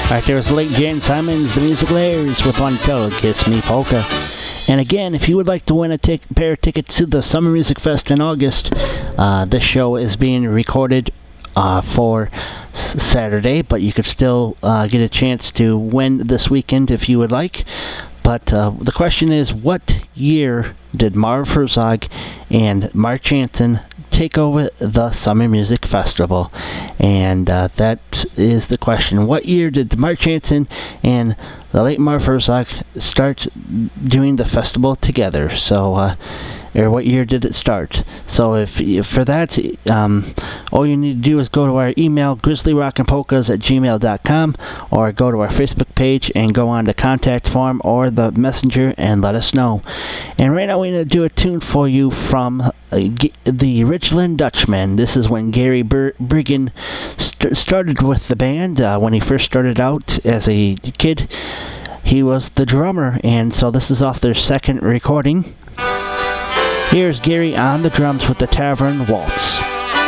Alright, there was the late Jan Simons, the musical airs with Until Kiss Me Polka. And again, if you would like to win a pair of tickets to the Summer Music Fest in August, this show is being recorded for Saturday, but you could still get a chance to win this weekend if you would like. But the question is, what year did Marv Herzog and Mark Jansen take over the Summer Music Festival? And that is the question. What year did Mark Jansen and the late Marv Herzog start doing the festival together? So, or what year did it start? So if for that, all you need to do is go to our email, grizzlyrockandpolkas@gmail.com, or go to our Facebook page and go on the contact form or the messenger and let us know. And right now we're going to do a tune for you from the Richland Dutchman. This is when Gary Briggen started with the band. When he first started out as a kid, he was the drummer, and so this is off their second recording. Here's Gary on the drums with the Tavern Waltz.